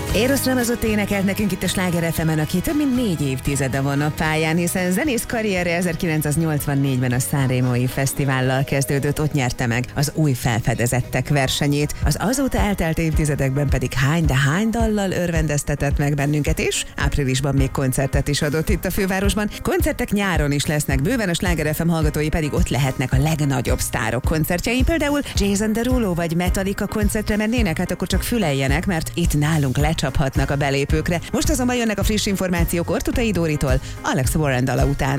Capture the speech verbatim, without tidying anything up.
Eros Ramazzotti énekelt nekünk itt a Sláger ef emen, aki több mint négy évtizede van a pályán, hiszen zenész karrierje ezerkilencszáznyolcvannégyben a Sanremói Fesztivállal kezdődött, ott nyerte meg az új felfedezettek versenyét. Az azóta eltelt évtizedekben pedig hány, de hány dallal örvendeztetett meg bennünket, és áprilisban még koncertet is adott itt a fővárosban. Koncertek nyáron is lesznek bőven, a Sláger ef em hallgatói pedig ott lehetnek a legnagyobb sztárok koncertjein, például Jason Derulo vagy Metallica koncertre mennének, hát akkor csak füleljenek, mert itt nálunk lecsaphatnak a belépőkre. Most azonban jönnek a friss információk Orthuthai Dóritól, Alex Warren dala után.